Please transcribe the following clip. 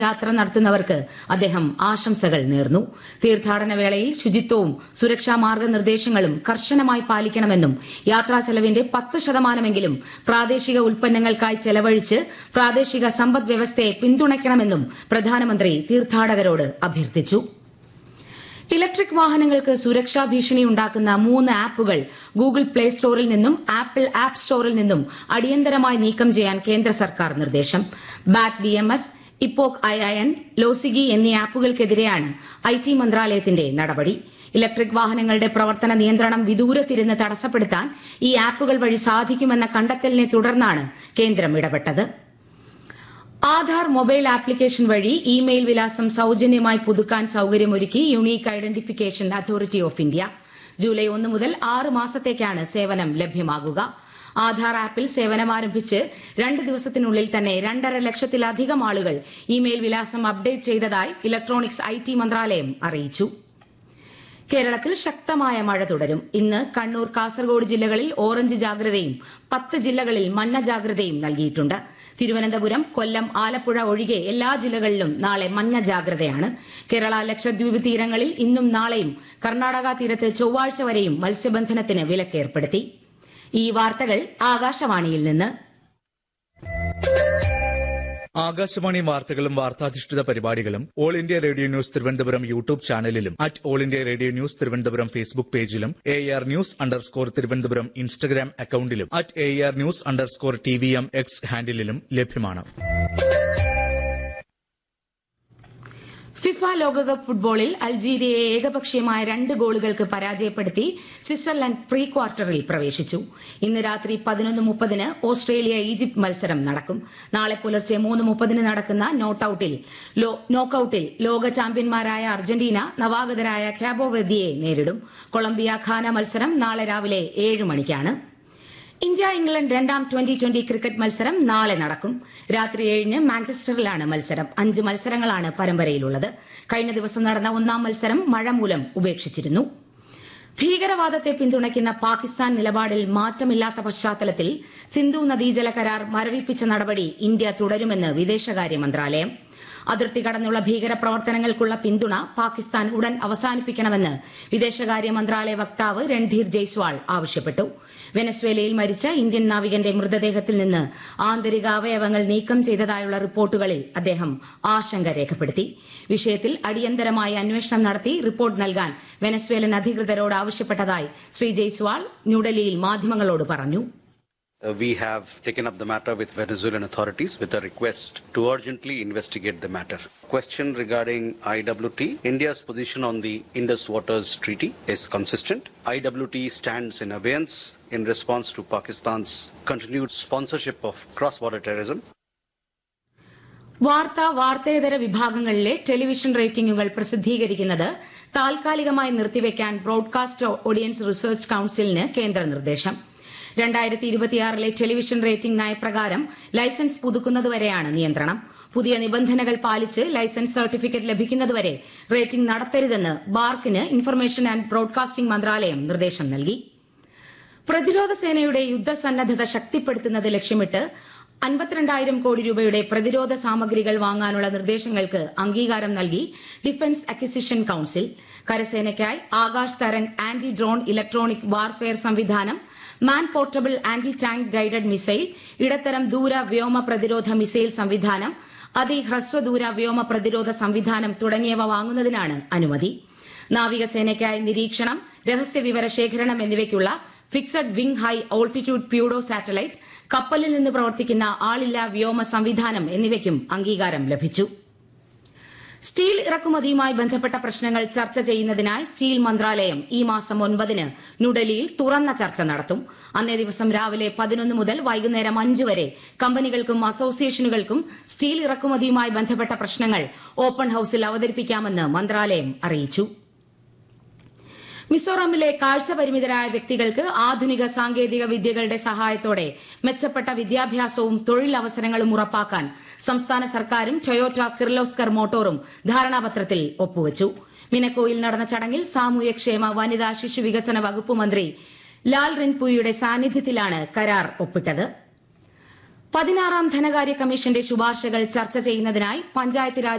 യാത്ര നടത്തുന്നവർക്ക് അദ്ദേഹം ആശംസകൾ നേർന്നു. തീർത്ഥാടന വേളയിൽ ശുചിത്വവും സുരക്ഷാ മാർഗനിർദ്ദേശങ്ങളും കർശനമായി പാലിക്കണമെന്നും യാത്രാ ചെലവിന്റെ 10% പ്രാദേശിക ഉൽപ്പന്നങ്ങൾക്കായി ചെലവഴിച്ച് പ്രാദേശിക സമ്പദ് വ്യവസ്ഥയെ പിന്തുണയ്ക്കണമെന്നും പ്രധാനമന്ത്രി തീർത്ഥാടകരോട് അഭ്യർത്ഥിച്ചു. ഇലക്ട്രിക് വാഹനങ്ങൾക്ക് സുരക്ഷാ ഭീഷണിയുണ്ടാക്കുന്ന 3 ആപ്പുകൾ ഗൂഗിൾ പ്ലേ സ്റ്റോറിൽ നിന്നും ആപ്പിൾ ആപ്പ് സ്റ്റോറിൽ നിന്നും അടിയന്തരമായി നീക്കം ചെയ്യാൻ കേന്ദ്ര സർക്കാർ നിർദ്ദേശം. ബാറ്റ് BMS, ഇപ്പോക് IIN, ലോസിഗി എന്നീ ആപ്പുകൾക്കെതിരെയാണ് IT മന്ത്രാലയത്തിന്റെ നടപടി. ഇലക്ട്രിക് വാഹനങ്ങളുടെ പ്രവർത്തന നിയന്ത്രണം വിദൂരത്തിരുന്ന് തടസ്സപ്പെടുത്താൻ ഈ ആപ്പുകൾ വഴി സാധിക്കുമെന്ന കണ്ടെത്തലിനെ തുടർന്നാണ് കേന്ദ്രം ഇടപെട്ടത്. ആധാർ മൊബൈൽ ആപ്ലിക്കേഷൻ വഴി ഇമെയിൽ വിലാസം സൌജന്യമായി പുതുക്കാൻ സൌകര്യമൊരുക്കി unique identification authority of India. July 1 മുതൽ 6 മാസത്തേക്കാണ് സേവനം ലഭ്യമാകുക. ആധാർ ആപ്പിൽ സേവനമാരംഭിച്ച് 2 ദിവസത്തിനുള്ളിൽ തന്നെ 2.5 ലക്ഷത്തിലധികം ആളുകൾ ഇമെയിൽ വിലാസം അപ്ഡേറ്റ് ചെയ്തതായി ഇലക്ട്രോണിക്സ് IT മന്ത്രാലയം അറിയിച്ചു. കേരളത്തിൽ ശക്തമായ മഴ തുടരും. ഇന്ന് കണ്ണൂർ, കാസർഗോഡ് ജില്ലകളിൽ ഓറഞ്ച് ജാഗ്രതയും 10 ജില്ലകളിൽ മഞ്ഞ ജാഗ്രതയും നൽകിയിട്ടുണ്ട്. തിരുവനന്തപുരം, കൊല്ലം, ആലപ്പുഴ ഒഴികെ എല്ലാ ജില്ലകളിലും നാളെ മഞ്ഞ ജാഗ്രതയാണ്. കേരള, ലക്ഷദ്വീപ് തീരങ്ങളിൽ ഇന്നും നാളെയും, കർണാടക തീരത്ത് ചൊവ്വാഴ്ച വരെയും മത്സ്യബന്ധനത്തിന് വിലക്കേർപ്പെടുത്തി. ഈ വാർത്തകൾ ആകാശവാണിയിൽ നിന്ന്. ആകാശവാണി വാർത്തകളും വാർത്താധിഷ്ഠിത പരിപാടികളും all India radio news Thiruvananthapuram YouTube ചാനലിലും all India radio news Thiruvananthapuram Facebook പേജിലും AR News_ തിരുവനന്തപുരം ഇൻസ്റ്റഗ്രാം അക്കൌണ്ടിലും AR News_TVM X ഹാൻഡിലും ലഭ്യമാണ്. ഫിഫ ലോകകപ്പ് ഫുട്ബോളിൽ അൾജീരിയയെ ഏകപക്ഷീയമായ 2 ഗോളുകൾക്ക് പരാജയപ്പെടുത്തി സ്വിറ്റ്സർലൻഡ് പ്രീ ക്വാർട്ടറിൽ പ്രവേശിച്ചു. ഇന്ന് രാത്രി 11:30 ഓസ്ട്രേലിയ ഈജിപ്ത് മത്സരം നടക്കും. നാളെ പുലർച്ചെ 3:30 നടക്കുന്ന നോക്കൌട്ടിൽ ലോക ചാമ്പ്യന്മാരായ അർജന്റീന നവാഗതരായ കാബോ വെർദിയെ നേരിടും. കൊളംബിയ ഖാന മത്സരം നാളെ രാവിലെ 7 മണിക്കാണ്. ഇന്ത്യ ഇംഗ്ലണ്ട് 2ാം T20 ക്രിക്കറ്റ് മത്സരം നാളെ നടക്കും. രാത്രി 7-ന് മാഞ്ചസ്റ്ററിലാണ് മത്സരം. 5 മത്സരങ്ങളാണ് പരമ്പരയിലുള്ളത്. കഴിഞ്ഞ ദിവസം നടന്ന 1ാം മത്സരം മഴ മൂലം ഉപേക്ഷിച്ചിരുന്നു. ഭീകരവാദത്തെ പിന്തുണയ്ക്കുന്ന പാകിസ്ഥാൻ നിലപാടിൽ മാറ്റമില്ലാത്ത പശ്ചാത്തലത്തിൽ സിന്ധു നദീജല കരാർ മരവിപ്പിച്ച നടപടി ഇന്ത്യ തുടരുമെന്ന് വിദേശകാര്യ മന്ത്രാലയം. അതിർത്തി കടന്നുള്ള ഭീകരപ്രവർത്തനങ്ങൾക്കുള്ള പിന്തുണ പാകിസ്ഥാൻ ഉടൻ അവസാനിപ്പിക്കണമെന്ന് വിദേശകാര്യ മന്ത്രാലയ വക്താവ് രൺധീർ ജയ്സ്വാൾ ആവശ്യപ്പെട്ടു. വെനസ്വേലയിൽ മരിച്ച ഇന്ത്യൻ നാവികന്റെ മൃതദേഹത്തിൽ നിന്ന് ആന്തരിക അവയവങ്ങൾ നീക്കം ചെയ്തതായുള്ള റിപ്പോർട്ടുകളിൽ അദ്ദേഹം ആശങ്ക രേഖപ്പെടുത്തി. വിഷയത്തിൽ അടിയന്തരമായി അന്വേഷണം നടത്തി റിപ്പോർട്ട് നൽകാൻ വെനസ്വേലൻ അധികൃതരോട് ആവശ്യപ്പെട്ടതായി ശ്രീ ജയ്സ്വാൾ ന്യൂഡൽഹിയിൽ മാധ്യമങ്ങളോട് പറഞ്ഞു. We have taken up the matter with Venezuelan authorities with a request to urgently investigate the matter. Question regarding IWT. India's position on the Indus Waters Treaty is consistent. IWT stands in abeyance in response to Pakistan's continued sponsorship of cross-border terrorism. വാർത്തേതര വിഭാഗങ്ങളിലെ television റേറ്റിംഗുകൾ പ്രസിദ്ധീകരിക്കുന്നത് താൽക്കാലികമായി നിർത്തിവെക്കാൻ broadcast audience research കൌൺസിലിന് കേന്ദ്ര നിർദ്ദേശം. 2026 television rating നയപ്രകാരം licence പുതുക്കുന്നതുവരെയാണ് നിയന്ത്രണം. പുതിയ നിബന്ധനകൾ പാലിച്ച് licence certificate ലഭിക്കുന്നതുവരെ റേറ്റിംഗ് നടത്തരുതെന്ന് ബാർക്കിന് ഇൻഫർമേഷൻ ആൻഡ് ബ്രോഡ്കാസ്റ്റിംഗ് മന്ത്രാലയം നിർദ്ദേശം നൽകി. പ്രതിരോധ സേനയുടെ യുദ്ധസന്നദ്ധത ശക്തിപ്പെടുത്തുന്നത് ലക്ഷ്യമിട്ട് 52,000 കോടി രൂപയുടെ പ്രതിരോധ സാമഗ്രികൾ വാങ്ങാനുള്ള നിർദ്ദേശങ്ങൾക്ക് അംഗീകാരം നൽകി defence acquisition council. കരസേനയ്ക്കായി Akash Tarang anti drone electronic warfare സംവിധാനം, മാൻ portable anti tank guided missile, ഇടത്തരം ദൂര വ്യോമ പ്രതിരോധ മിസൈൽ സംവിധാനം, അതിഹ്രസ്വദൂര വ്യോമ പ്രതിരോധ സംവിധാനം തുടങ്ങിയവ വാങ്ങുന്നതിനാണ് അനുമതി. നാവികസേനയ്ക്കായി നിരീക്ഷണം, രഹസ്യവിവര ശേഖരണം എന്നിവയ്ക്കുള്ള fixed wing high altitude pseudo satellite, കപ്പലിൽ നിന്ന് പ്രവർത്തിക്കുന്ന ആളില്ലാ വ്യോമ സംവിധാനം എന്നിവയ്ക്കും അംഗീകാരം ലഭിച്ചു. സ്റ്റീൽ ഇറക്കുമതിയുമായി ബന്ധപ്പെട്ട പ്രശ്നങ്ങൾ ചർച്ച ചെയ്യുന്നതിനായി സ്റ്റീൽ മന്ത്രാലയം ഈ മാസം 9-ന് ന്യൂഡൽഹിയിൽ തുറന്ന ചർച്ച നടത്തും. അന്നേ ദിവസം രാവിലെ 11 മുതൽ വൈകുന്നേരം 5 വരെ കമ്പനികൾക്കും അസോസിയേഷനുകൾക്കും സ്റ്റീൽ ഇറക്കുമതിയുമായി ബന്ധപ്പെട്ട പ്രശ്നങ്ങൾ ഓപ്പൺ ഹൌസിൽ അവതരിപ്പിക്കാമെന്ന് മന്ത്രാലയം അറിയിച്ചു. മിസോറാമിലെ കാഴ്ചപരിമിതരായ വ്യക്തികൾക്ക് ആധുനിക സാങ്കേതിക വിദ്യകളുടെ സഹായത്തോടെ മെച്ചപ്പെട്ട വിദ്യാഭ്യാസവും തൊഴിലവസരങ്ങളും ഉറപ്പാക്കാൻ സംസ്ഥാന സർക്കാരും ടൊയോട്ട കിർലോസ്കർ മോട്ടോറും ധാരണാപത്രത്തിൽ ഒപ്പുവച്ചു. മിനക്കോയിൽ നടന്ന ചടങ്ങിൽ സാമൂഹ്യക്ഷേമ, വനിതാ ശിശു വികസന വകുപ്പ് മന്ത്രി ലാൽ റിൻപുയുടെ സാന്നിധ്യത്തിലാണ് കരാർ ഒപ്പിട്ടത്. 16ാം ധനകാര്യ കമ്മീഷന്റെ ശുപാർശകൾ ചർച്ച ചെയ്യുന്നതിനായി പഞ്ചായത്ത് രാജ്